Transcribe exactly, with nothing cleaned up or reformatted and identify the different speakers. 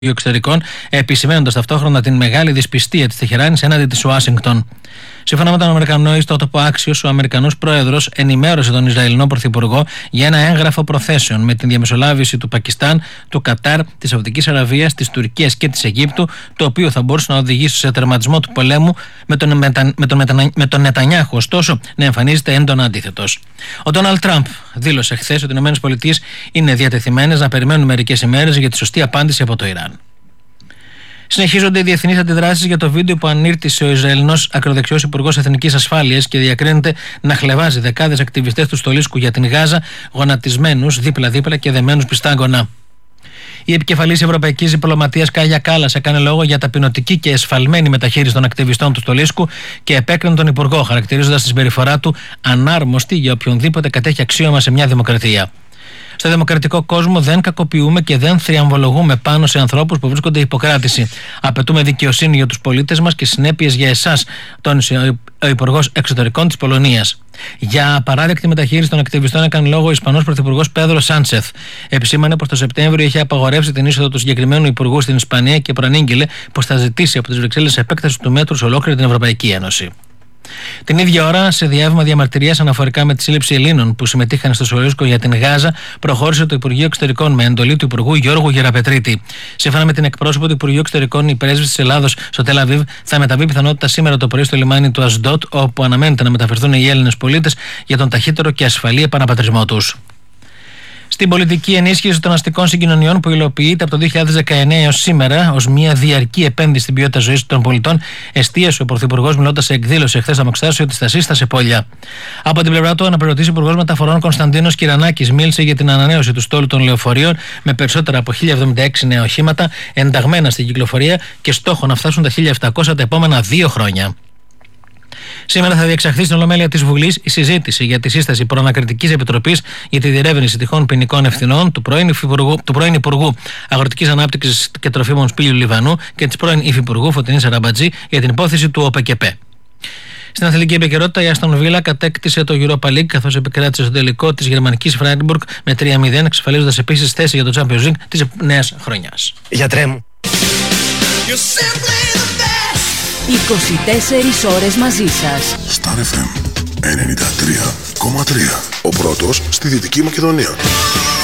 Speaker 1: Εξωτερικών, επισημαίνοντας ταυτόχρονα την μεγάλη δυσπιστία της Τεχεράνης έναντι της Ουάσιγκτον. Σύμφωνα με τον Αμερικανό ιστότοπο Axios, ο Αμερικανός πρόεδρος ενημέρωσε τον Ισραηλινό Πρωθυπουργό για ένα έγγραφο προθέσεων με την διαμεσολάβηση του Πακιστάν, του Κατάρ, της Σαουδικής Αραβίας, της Τουρκίας και της Αιγύπτου, το οποίο θα μπορούσε να οδηγήσει σε τερματισμό του πολέμου, με τον, μετα... με τον, μετα... με τον Νετανιάχου, ωστόσο, να εμφανίζεται έντονα αντίθετος. Ο Ντόναλντ Τραμπ δήλωσε χθες ότι οι ΗΠΑ είναι διατεθειμένες να περιμένουν μερικές ημέρες για τη σωστή απάντηση από το Ιράν. Συνεχίζονται οι διεθνείς αντιδράσεις για το βίντεο που ανήρτησε ο Ισραηλινός ακροδεξιός Υπουργός Εθνικής Ασφάλειας και διακρίνεται να χλευάζει δεκάδες ακτιβιστές του στολίσκου για την Γάζα, γονατισμένους δίπλα-δίπλα και δεμένους πιστάγωνα. Η επικεφαλής Ευρωπαϊκής Διπλωματίας Κάγια Κάλλας έκανε λόγο για ταπεινωτική και εσφαλμένη μεταχείριση των ακτιβιστών του στολίσκου και επέκρινε τον Υπουργό, χαρακτηρίζοντας τη συμπεριφορά του ανάρμοστη για οποιονδήποτε κατέχει αξίωμα σε μια δημοκρατία. Στο δημοκρατικό κόσμο δεν κακοποιούμε και δεν θριαμβολογούμε πάνω σε ανθρώπους που βρίσκονται υποκράτηση. Απαιτούμε δικαιοσύνη για τους πολίτες μας και συνέπειες για εσάς, τόνισε ο Υπουργός Εξωτερικών της Πολωνίας. Για απαράδεκτη μεταχείριση των ακτιβιστών έκανε λόγο ο Ισπανός Πρωθυπουργός Πέδρο Σάντσεθ. Επισήμανε πως το Σεπτέμβριο είχε απαγορεύσει την είσοδο του συγκεκριμένου υπουργού στην Ισπανία και προανήγγειλε πως θα ζητήσει από τις Βρυξέλλες επέκταση του μέτρου σε ολόκληρη την Ευρωπαϊκή Ένωση. Την ίδια ώρα, σε διάβημα διαμαρτυρίας αναφορικά με τη σύλληψη Ελλήνων που συμμετείχαν στο στολίσκο για την Γάζα, προχώρησε το Υπουργείο Εξωτερικών με εντολή του Υπουργού Γιώργου Γεραπετρίτη. Σύμφωνα με την εκπρόσωπο του Υπουργείου Εξωτερικών, η πρέσβης της Ελλάδος στο Τελ Αβίβ θα μεταβεί πιθανότητα σήμερα το πρωί στο λιμάνι του Ασντότ, όπου αναμένεται να μεταφερθούν οι Έλληνες πολίτες για τον ταχύτερο και ασφαλή επαναπατρισμό τους. Στην πολιτική ενίσχυση των αστικών συγκοινωνιών που υλοποιείται από το δύο χιλιάδες δεκαεννέα έως σήμερα ως μια διαρκή επένδυση στην ποιότητα ζωής των πολιτών, εστίασε ο Πρωθυπουργός μιλώντας σε εκδήλωση εχθές στα Μοξτάσιο της Στασίστα σε Πόλια. Από την πλευρά του, ο αναπληρωτής Υπουργός Μεταφορών Κωνσταντίνος Κυρανάκης μίλησε για την ανανέωση του στόλου των λεωφορείων με περισσότερα από χίλια εβδομήντα έξι νέα οχήματα ενταγμένα στην κυκλοφορία και στόχο να φτάσουν τα χίλια επτακόσια τα επόμενα δύο χρόνια. Σήμερα θα διεξαχθεί στην Ολομέλεια της Βουλής η συζήτηση για τη σύσταση προανακριτικής επιτροπής για τη διερεύνηση τυχόν ποινικών ευθυνών του πρώην Υπουργού, του πρώην Υπουργού Αγροτικής Ανάπτυξης και Τροφίμων Σπύλιου Λιβανού και της πρώην Υφυπουργού Φωτεινής Αραμπατζή για την υπόθεση του ΟΠΕΚΕΠΕ. Στην αθλητική επικαιρότητα, η Άστον Βίλα κατέκτησε το Europa League καθώς επικράτησε στο τελικό της γερμανικής Φράιμπουργκ με τρία μηδέν, εξασφαλίζοντας επίσης θέση για το Champions League της νέας χρονιάς.
Speaker 2: Γιατρέ μου.
Speaker 3: είκοσι τέσσερις ώρες μαζί σας.
Speaker 4: Star εφ εμ ενενήντα τρία κόμμα τρία. Ο πρώτος στη Δυτική Μακεδονία.